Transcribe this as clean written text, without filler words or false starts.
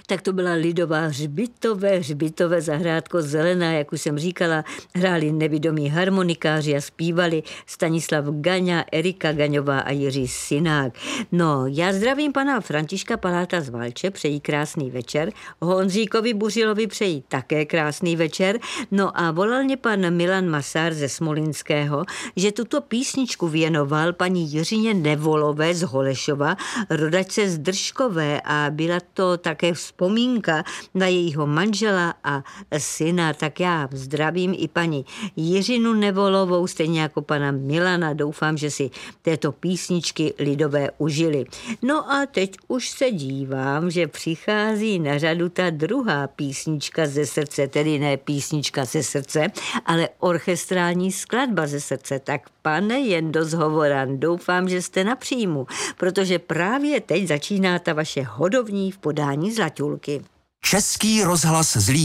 tak to byla lidová hřbitové zahrádko Zelená, jak už jsem říkala, hráli nevidomí harmonikáři a zpívali Stanislav Gaňa, Erika Gaňová a Jiří Synák. No, já zdravím pana Františka Paláta z Valče, přeji krásný večer, Honzíkovi Buřilovi přeji také krásný večer, no a volal mě pan Milan Masár ze Smolinského, že tuto písničku věnoval paní Jiřině Nevolové z Holešova, rodačce z Držkové, a byla to také vzpomínka na jejího manžela a syna, tak já zdravím i paní Jiřinu Nevolovou, stejně jako pana Milana, doufám, že si této písničky lidové užili. No a teď už se dívám, že přichází na řadu ta druhá písnička ze srdce, tedy ne písnička ze srdce, ale orchestrální skladba ze srdce. Tak pane Jendo z Hovoran, doufám, že jste na příjmu, protože právě teď začíná ta vaše hodovní v podání Zlatulky. Český rozhlas Zlín.